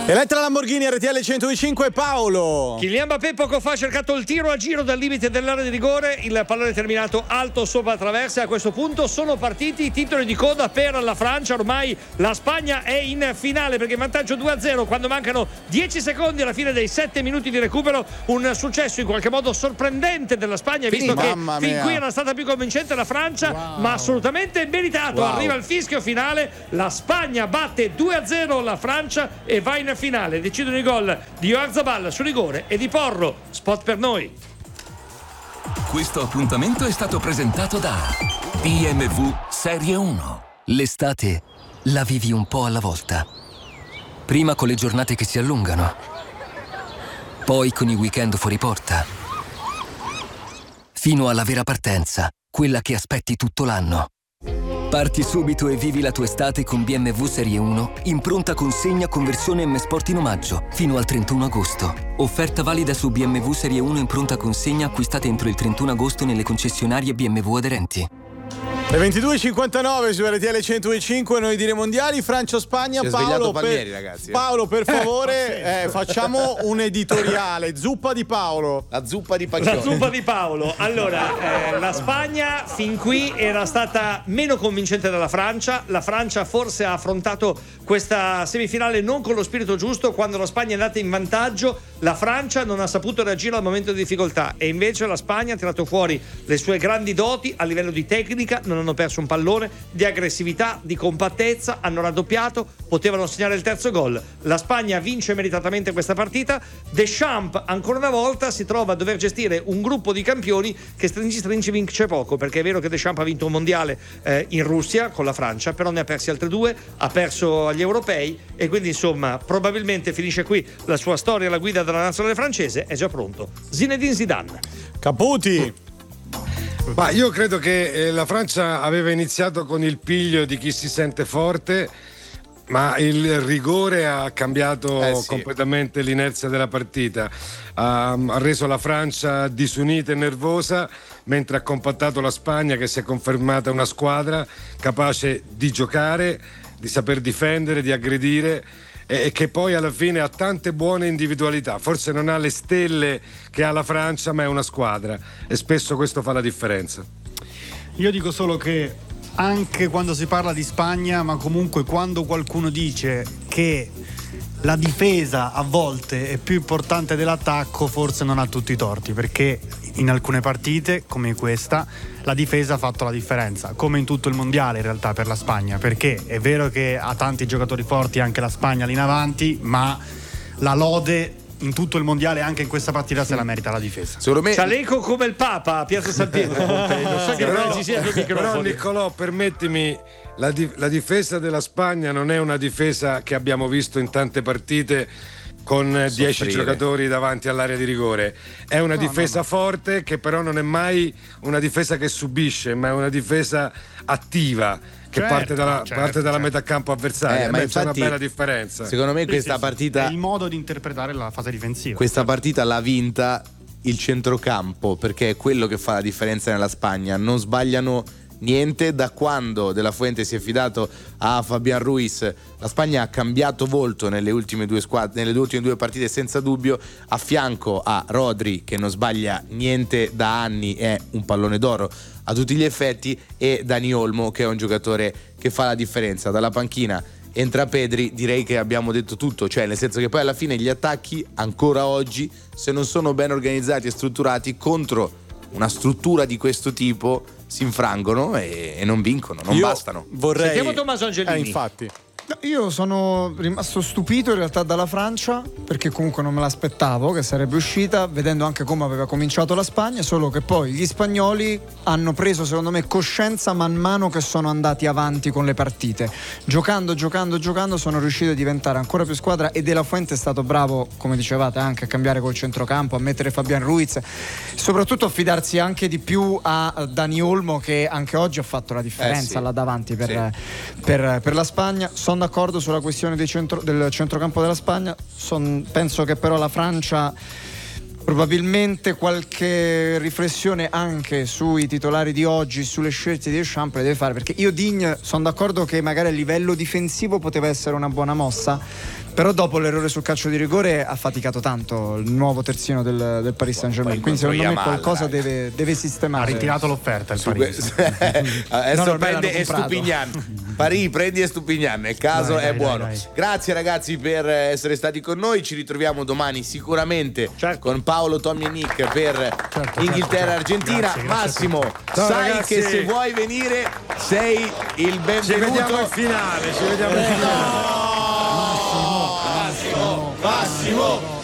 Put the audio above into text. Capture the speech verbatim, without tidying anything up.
Elettra Lamborghini R T L centocinque, Paolo. Kylian Mbappé poco fa ha cercato il tiro a giro dal limite dell'area di rigore, il pallone è terminato alto sopra la traversa e a questo punto sono partiti i titoli di coda per la Francia. Ormai la Spagna è in finale perché in vantaggio due a zero quando mancano dieci secondi alla fine dei sette minuti di recupero. Un successo in qualche modo sorprendente della Spagna, visto sì, che fin mia. qui era stata più convincente la Francia, wow. ma assolutamente meritato. Wow. Arriva il fischio finale, la Spagna batte due a zero la Francia e va in finale. Decidono i gol di Oyarzabal su rigore e di Porro. Spot per noi. Questo appuntamento è stato presentato da B M W Serie uno. L'estate la vivi un po' alla volta. Prima con le giornate che si allungano, poi con i weekend fuori porta, fino alla vera partenza, quella che aspetti tutto l'anno. Parti subito e vivi la tua estate con B M W Serie uno in pronta consegna con versione M Sport in omaggio fino al trentuno agosto. Offerta valida su B M W Serie uno in pronta consegna acquistate entro il trentuno agosto nelle concessionarie B M W aderenti. Le ventidue e cinquantanove su R T L centocinque, noi dire mondiali, Francia-Spagna. Paolo, Palmieri, per, ragazzi, eh. Paolo, per favore, eh, facciamo un editoriale. Zuppa di Paolo. La zuppa di Pacchioni. La zuppa di Paolo. Allora, eh, la Spagna fin qui era stata meno convincente della Francia. La Francia forse ha affrontato questa semifinale non con lo spirito giusto. Quando la Spagna è andata in vantaggio, la Francia non ha saputo reagire al momento di difficoltà e invece la Spagna ha tirato fuori le sue grandi doti a livello di tecnica. Non hanno perso un pallone, di aggressività, di compattezza, hanno raddoppiato, potevano segnare il terzo gol. La Spagna vince meritatamente questa partita. Deschamps ancora una volta si trova a dover gestire un gruppo di campioni che stringi stringi vince poco, perché è vero che Deschamps ha vinto un mondiale eh, in Russia con la Francia, però ne ha persi altre due, ha perso agli europei e quindi insomma probabilmente finisce qui la sua storia alla guida della nazionale francese. È già pronto Zinedine Zidane. Caputi. Ma io credo che eh, la Francia aveva iniziato con il piglio di chi si sente forte, ma il rigore ha cambiato eh sì. completamente l'inerzia della partita. Ha, ha reso la Francia disunita e nervosa, mentre ha compattato la Spagna, che si è confermata una squadra capace di giocare, di saper difendere, di aggredire, e che poi alla fine ha tante buone individualità. Forse non ha le stelle che ha la Francia, ma è una squadra e spesso questo fa la differenza. Io dico solo che anche quando si parla di Spagna, ma comunque quando qualcuno dice che la difesa a volte è più importante dell'attacco, forse non ha tutti i torti, perché in alcune partite come questa la difesa ha fatto la differenza, come in tutto il mondiale in realtà per la Spagna, perché è vero che ha tanti giocatori forti anche la Spagna lì in avanti, ma la lode in tutto il mondiale anche in questa partita se la merita la difesa. Secondo me c'ha l'eco come il Papa a Piazza San Pietro. Non so che non ci sia più Però microfoni. Niccolò, permettimi, la, di- la difesa della Spagna non è una difesa che abbiamo visto in tante partite con dieci Soffrire. giocatori davanti all'area di rigore. È una No, difesa no, no. forte, che però non è mai una difesa che subisce, ma è una difesa attiva, che Certo, parte dalla, certo, parte dalla certo. metà campo avversaria. Eh, ma Beh, c'è una infatti, bella differenza. secondo me Sì, questa sì, sì. partita è il modo di interpretare la fase difensiva. questa partita l'ha vinta il centrocampo, perché è quello che fa la differenza nella Spagna. Non sbagliano niente. Da quando De La Fuente si è fidato a Fabián Ruiz, la Spagna ha cambiato volto nelle ultime due squadre, nelle ultime due partite senza dubbio, a fianco a Rodri che non sbaglia niente da anni, è un pallone d'oro a tutti gli effetti, e Dani Olmo che è un giocatore che fa la differenza. Dalla panchina entra Pedri, direi che abbiamo detto tutto, cioè nel senso che poi alla fine gli attacchi ancora oggi, se non sono ben organizzati e strutturati contro una struttura di questo tipo, si infrangono e, e non vincono, non Io bastano. Vorrei. Sentiamo Tommaso Angelini. Eh, infatti. No, io sono rimasto stupito in realtà dalla Francia, perché comunque non me l'aspettavo che sarebbe uscita, vedendo anche come aveva cominciato la Spagna, solo che poi gli spagnoli hanno preso secondo me coscienza man mano che sono andati avanti con le partite, giocando, giocando, giocando sono riusciti a diventare ancora più squadra, e De La Fuente è stato bravo, come dicevate, anche a cambiare col centrocampo, a mettere Fabián Ruiz, soprattutto a fidarsi anche di più a Dani Olmo, che anche oggi ha fatto la differenza Eh sì. là davanti per, Sì. per, per la Spagna. Sono d'accordo sulla questione dei centro, del centrocampo della Spagna. Son, penso che però la Francia Probabilmente qualche riflessione anche sui titolari di oggi, sulle scelte di Deschamps le deve fare, perché io Digne sono d'accordo che magari a livello difensivo poteva essere una buona mossa, però dopo l'errore sul calcio di rigore ha faticato tanto il nuovo terzino del, del Paris Saint-Germain, quindi secondo me qualcosa deve, deve sistemare. Ha ritirato l'offerta il Su Paris. que- adesso No, no, prende l'hanno comprato. Estupignan. Paris prendi Estupignan, nel caso Dai, è dai, buono. dai, dai. Grazie ragazzi per essere stati con noi, ci ritroviamo domani sicuramente Certo. con Paolo, Tommy e Nick per Certo, Inghilterra certo. Argentina. Grazie, grazie a Massimo, Ciao, sai ragazzi. che se vuoi venire sei il benvenuto. Ci vediamo in finale, ci vediamo in finale. Massimo, Massimo,